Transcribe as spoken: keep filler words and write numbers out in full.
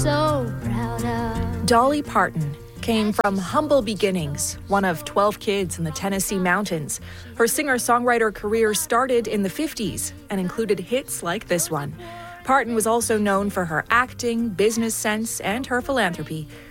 so proud of. Dolly Parton came from humble beginnings, one of twelve kids in the Tennessee mountains. Her singer-songwriter career started in the fifties and included hits like this one. Parton was also known for her acting, business sense, and her philanthropy.